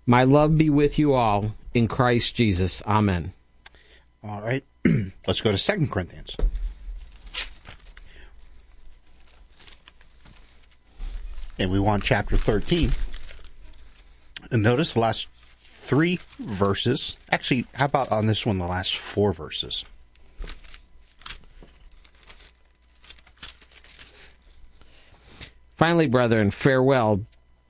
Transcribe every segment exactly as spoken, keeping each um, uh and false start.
My love be with you all in Christ Jesus. Amen. All right. Let's go to Second Corinthians. And we want chapter thirteen. And notice the last three verses. Actually, how about on this one, the last four verses? Finally, brethren, farewell.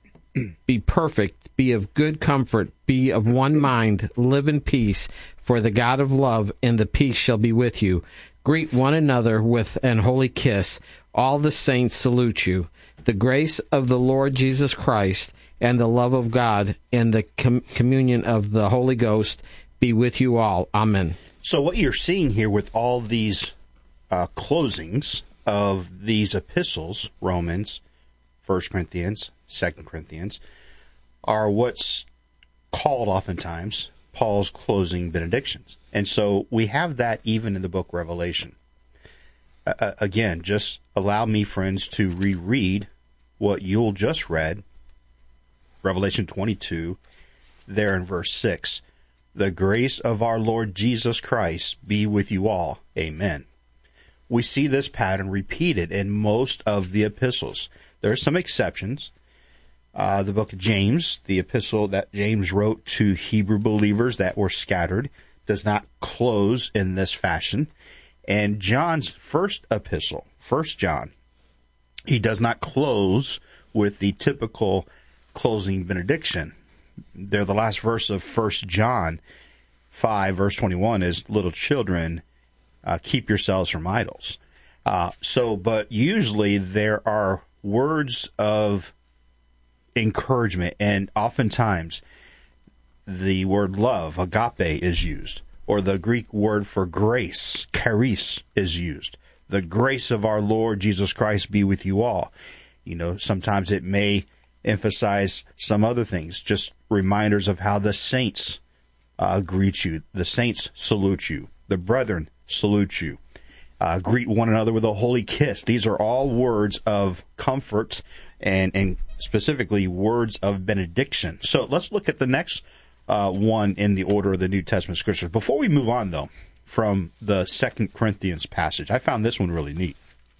Be perfect, be of good comfort, be of one mind, live in peace, for the God of love and the peace shall be with you. Greet one another with an holy kiss. All the saints salute you. The grace of the Lord Jesus Christ and the love of God and the com- communion of the Holy Ghost be with you all. Amen. So what you're seeing here with all these uh, closings of these epistles, Romans, First Corinthians, Second Corinthians, are what's called oftentimes Paul's closing benedictions. And so we have that even in the book Revelation. Uh, again, just allow me, friends, to reread what Yule just read, Revelation twenty-two, there in verse six. The grace of our Lord Jesus Christ be with you all. Amen. We see this pattern repeated in most of the epistles. There are some exceptions. Uh, the book of James, the epistle that James wrote to Hebrew believers that were scattered, does not close in this fashion. And John's first epistle, First John, he does not close with the typical closing benediction. There, the last verse of First John five, verse twenty-one is, little children, uh, keep yourselves from idols. Uh, so, but usually there are words of encouragement, and oftentimes the word love, agape, is used, or the Greek word for grace, charis, is used. The grace of our Lord Jesus Christ be with you all. You know, sometimes it may emphasize some other things, just reminders of how the saints uh, greet you. The saints salute you. The brethren salute you. Uh, greet one another with a holy kiss. These are all words of comfort and, and specifically words of benediction. So let's look at the next uh, one in the order of the New Testament scriptures. Before we move on, though, from the Second Corinthians passage, I found this one really neat.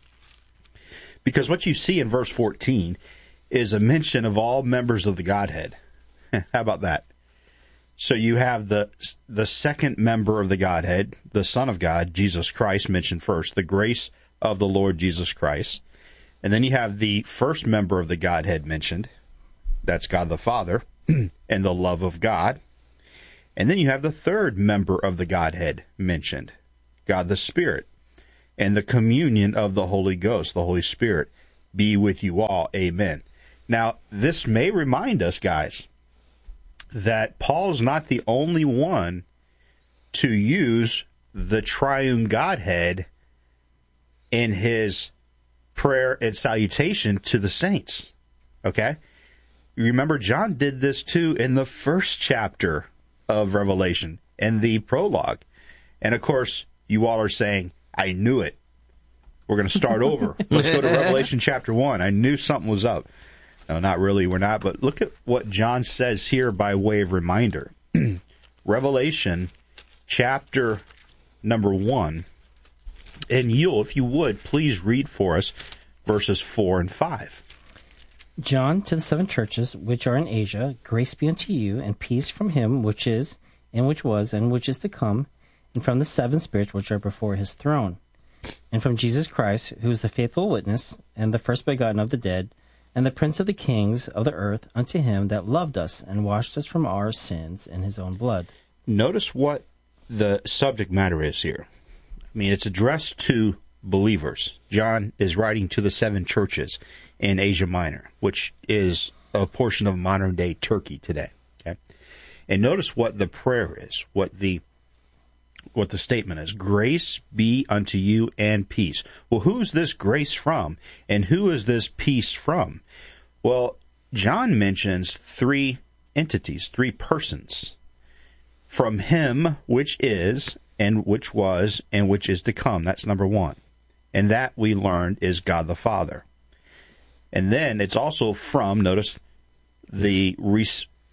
Because what you see in verse fourteen is a mention of all members of the Godhead. How about that? So you have the the second member of the Godhead, the Son of God, Jesus Christ, mentioned first, the grace of the Lord Jesus Christ. And then you have the first member of the Godhead mentioned, that's God the Father, and the love of God. And then you have the third member of the Godhead mentioned, God the Spirit, and the communion of the Holy Ghost, the Holy Spirit, be with you all. Amen. Now, this may remind us, guys, that Paul's not the only one to use the triune Godhead in his prayer and salutation to the saints. Okay? You remember John did this too in the first chapter of Revelation, in the prologue. And of course, you all are saying, I knew it. We're going to start over. Let's go to Revelation chapter one. I knew something was up. No, not really, we're not. But look at what John says here by way of reminder. Revelation chapter number one. And Yule, if you would, please read for us verses four and five. John, to the seven churches which are in Asia, grace be unto you, and peace from him which is, and which was, and which is to come, and from the seven spirits which are before his throne, and from Jesus Christ, who is the faithful witness, and the first begotten of the dead, and the prince of the kings of the earth, unto him that loved us, and washed us from our sins in his own blood. Notice what the subject matter is here. I mean, it's addressed to believers. John is writing to the seven churches in Asia Minor, which is a portion of modern-day Turkey today. Okay? And notice what the prayer is, what the what the statement is. Grace be unto you and peace. Well, who's this grace from? And who is this peace from? Well, John mentions three entities, three persons. From him which is, and which was, and which is to come. That's number one. And that, we learned, is God the Father. And then it's also from, notice, the res-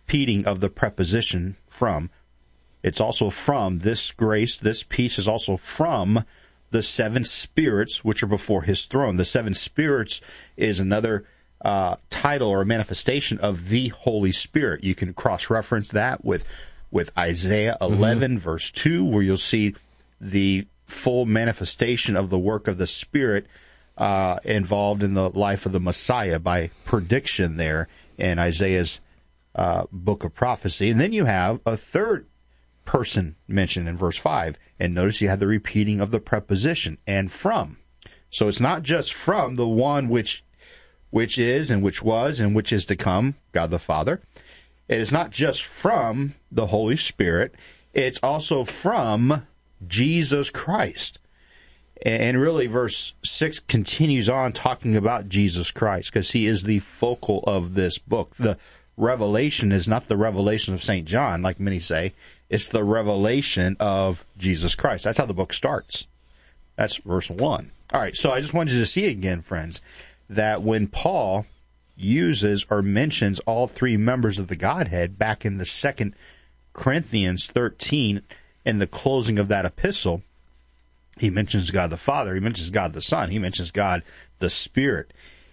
repeating of the preposition from. It's also from this grace, this peace is also from the seven spirits which are before his throne. The seven spirits is another uh, title or manifestation of the Holy Spirit. You can cross-reference that with, with Isaiah eleven, mm-hmm. verse two, where you'll see the full manifestation of the work of the Spirit uh, involved in the life of the Messiah by prediction there in Isaiah's uh, book of prophecy. And then you have a third person mentioned in verse five. And notice you have the repeating of the preposition, and from. So it's not just from the one which which is and which was and which is to come, God the Father. It is not just from the Holy Spirit. It's also from Jesus Christ. And really, verse six continues on talking about Jesus Christ, because he is the focal of this book. The revelation is not the revelation of Saint John, like many say. It's the revelation of Jesus Christ. That's how the book starts. That's verse one. All right, so I just wanted you to see again, friends, that when Paul uses or mentions all three members of the Godhead back in the Second Corinthians thirteen, in the closing of that epistle, he mentions God the Father, he mentions God the Son, he mentions God the Spirit.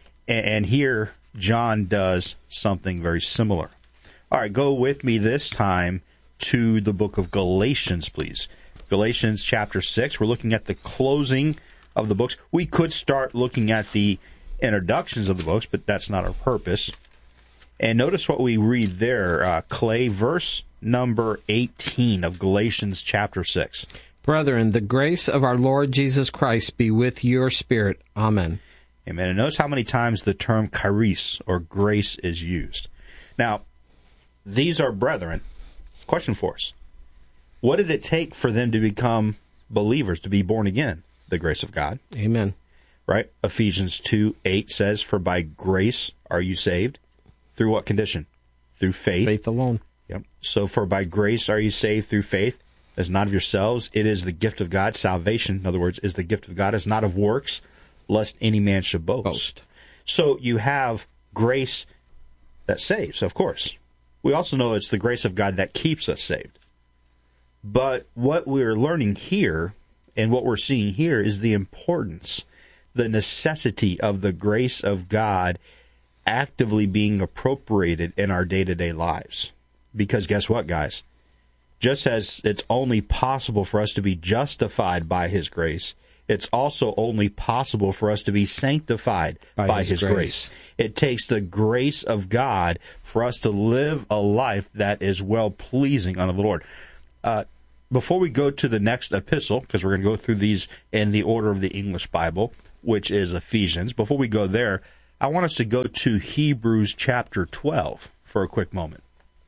And here, John does something very similar. All right, go with me this time to the book of Galatians, please. Galatians chapter six. We're looking at the closing of the books. We could start looking at the introductions of the books, but that's not our purpose. And notice what we read there, uh, Clay, verse number eighteen of Galatians chapter six. Brethren, the grace of our Lord Jesus Christ be with your spirit. Amen. Amen. And notice how many times the term charis, or grace, is used. Now, these are brethren. Question for us. What did it take for them to become believers, to be born again? The grace of God. Amen. Right? Ephesians two eight says, for by grace are you saved. Through what condition? Through faith. Faith alone. Yep. So for by grace are you saved through faith. It's not of yourselves. It is the gift of God. Salvation, in other words, is the gift of God. It's not of works, lest any man should boast. boast. So you have grace that saves, of course. We also know it's the grace of God that keeps us saved. But what we're learning here, and what we're seeing here, is the importance, the necessity of the grace of God actively being appropriated in our day-to-day lives. Because guess what, guys? Just as it's only possible for us to be justified by his grace, it's also only possible for us to be sanctified by, by his, his grace. grace. It takes the grace of God for us to live a life that is well-pleasing unto the Lord. Uh, before we go to the next epistle, because we're going to go through these in the order of the English Bible, which is Ephesians, before we go there, I want us to go to Hebrews chapter twelve for a quick moment.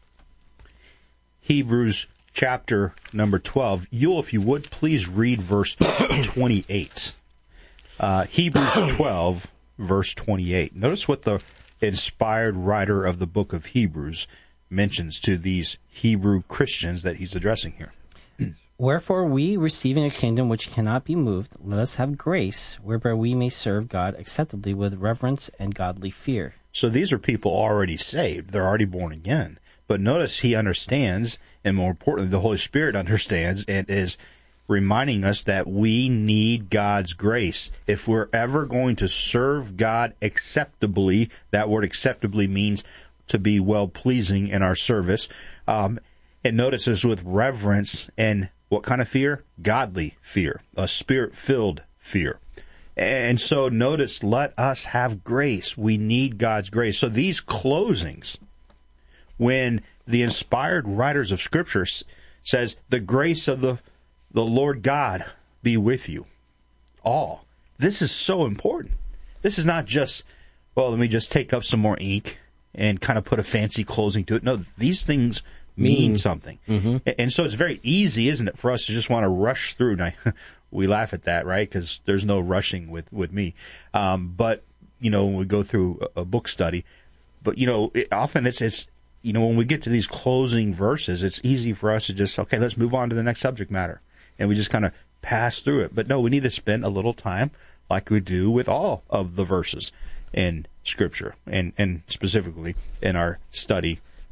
Hebrews chapter number twelve. You'll, if you would, please read verse twenty-eight. Uh, Hebrews twelve, verse twenty-eight. Notice what the inspired writer of the book of Hebrews mentions to these Hebrew Christians that he's addressing here. Wherefore we, receiving a kingdom which cannot be moved, let us have grace, whereby we may serve God acceptably with reverence and godly fear. So these are people already saved. They're already born again. But notice he understands, and more importantly, the Holy Spirit understands, and is reminding us that we need God's grace. If we're ever going to serve God acceptably, that word acceptably means to be well-pleasing in our service. Um, and notice this, with reverence and what kind of fear? Godly fear, a spirit-filled fear. And so notice, let us have grace. We need God's grace. So these closings, when the inspired writers of Scripture says, the grace of the, the Lord God be with you all. This is so important. This is not just, well, let me just take up some more ink and kind of put a fancy closing to it. No, these things mean mm. something. Mm-hmm. And so it's very easy, isn't it, for us to just want to rush through. And I, we laugh at that, right? Because there's no rushing with, with me. Um, but, you know, when we go through a, a book study, but, you know, it, often it's, it's, you know, when we get to these closing verses, it's easy for us to just, okay, let's move on to the next subject matter. And we just kind of pass through it. But no, we need to spend a little time, like we do with all of the verses in Scripture, and, and specifically in our study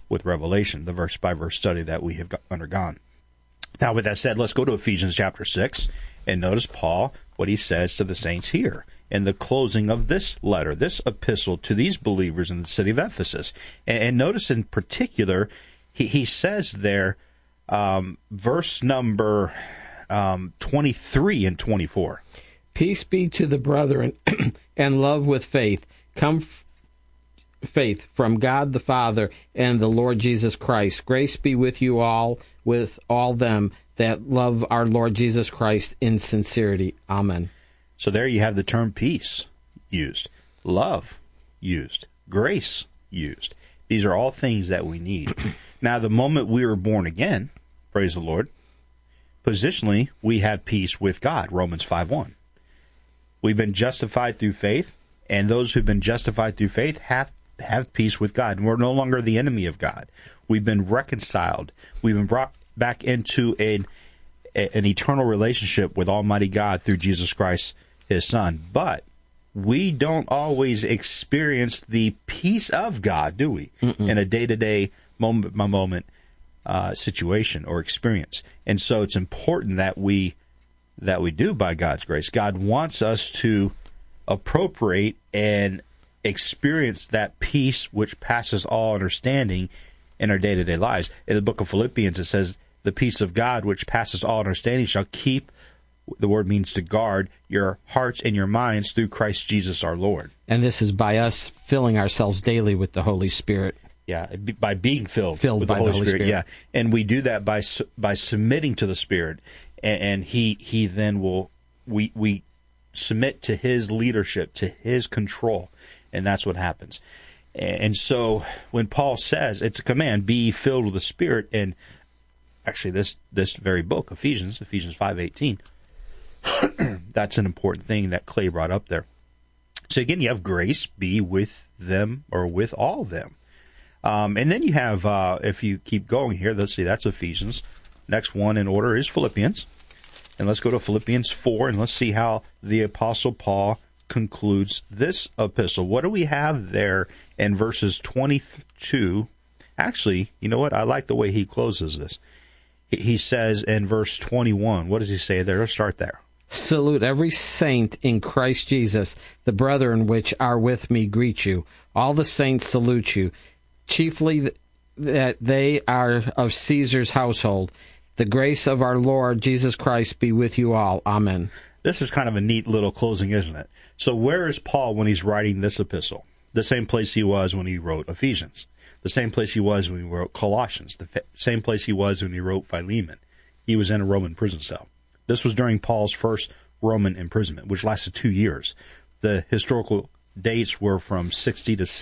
with Revelation, the verse-by-verse study that we have got undergone. Now, with that said, let's go to Ephesians chapter six, and notice Paul, what he says to the saints here in the closing of this letter, this epistle to these believers in the city of Ephesus. And, and notice in particular, he, he says there, um, verse number um, twenty-three and twenty-four. Peace be to the brethren and love with faith. Come f- faith from God the Father and the Lord Jesus Christ. Grace be with you all, with all them that love our Lord Jesus Christ in sincerity. Amen. So there you have the term peace used, love used, grace used. These are all things that we need. Now, the moment we were born again, praise the Lord, positionally, we have peace with God, Romans five one. We've been justified through faith, and those who've been justified through faith have, have peace with God. And we're no longer the enemy of God. We've been reconciled. We've been brought back into an, an eternal relationship with Almighty God through Jesus Christ, His Son. But we don't always experience the peace of God, do we? Mm-mm. In a day-to-day, moment-by-moment uh, situation or experience. And so it's important that we that we do by God's grace. God wants us to appropriate and experience that peace which passes all understanding in our day-to-day lives. In the book of Philippians, it says, the peace of God which passes all understanding shall keep, the word means to guard, your hearts and your minds through Christ Jesus our Lord. And this is by us filling ourselves daily with the Holy Spirit. Yeah, by being filled, filled with by the Holy, the Holy Spirit. Spirit. Yeah, and we do that by by submitting to the Spirit, and, and He He then will we we submit to His leadership, to His control, and that's what happens. And so when Paul says it's a command, be filled with the Spirit, and actually this this very book, Ephesians, Ephesians five eighteen, that's an important thing that Clay brought up there. So again, you have grace be with them or with all them. Um, and then you have, uh, if you keep going here, let's see, that's Ephesians. Next one in order is Philippians. And let's go to Philippians four, and let's see how the Apostle Paul concludes this epistle. What do we have there in verses twenty-two? Actually, you know what? I like the way he closes this. He says in verse twenty-one, what does he say there? Let's start there. Salute every saint in Christ Jesus. The brethren which are with me greet you. All the saints salute you. Chiefly that they are of Caesar's household. The grace of our Lord Jesus Christ be with you all. Amen. This is kind of a neat little closing, isn't it? So where is Paul when he's writing this epistle? The same place he was when he wrote Ephesians. The same place he was when he wrote Colossians. The same place he was when he wrote Philemon. He was in a Roman prison cell. This was during Paul's first Roman imprisonment, which lasted two years. The historical dates were from sixty to